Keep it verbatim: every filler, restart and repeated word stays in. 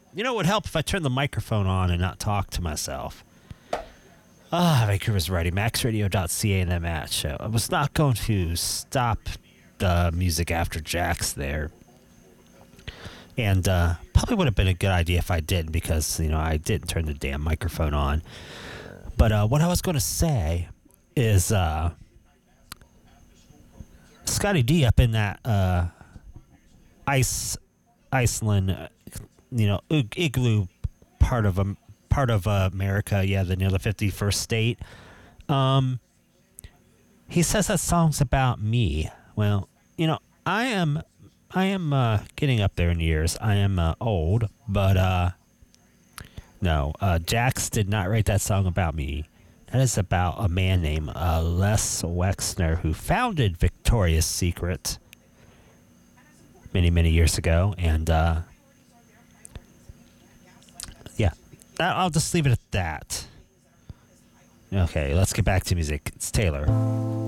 You know, it would help if I turned the microphone on and not talk to myself. Ah, Vancouver's Ready, max radio dot c a and the Matt Show. I was not going to stop the music after Jack's there. And uh, probably would have been a good idea if I didn't, because, you know, I didn't turn the damn microphone on. But uh, what I was going to say is uh, Scotty D up in that uh, ice, Iceland, uh, you know, igloo part of um, part of uh, America, yeah, the near the fifty-first state. Um, he says that song's about me. Well, you know, I am, I am uh, getting up there in years. I am uh, old, but uh, no, uh, Jax did not write that song about me. That is about a man named uh, Les Wexner, who founded Victoria's Secret many, many years ago, and uh, yeah, I'll just leave it at that. Okay, let's get back to music. It's Taylor.